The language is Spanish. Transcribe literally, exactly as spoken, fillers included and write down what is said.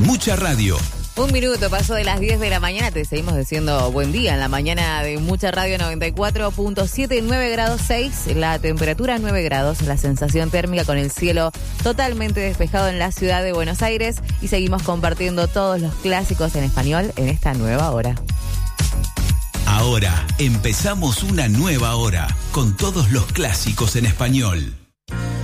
Mucha Radio. Un minuto, pasó de las diez de la mañana, te seguimos diciendo buen día en la mañana de Mucha Radio noventa y cuatro punto siete, nueve grados seis, la temperatura nueve grados, la sensación térmica con el cielo totalmente despejado en la ciudad de Buenos Aires y seguimos compartiendo todos los clásicos en español en esta nueva hora. Ahora empezamos una nueva hora con todos los clásicos en español.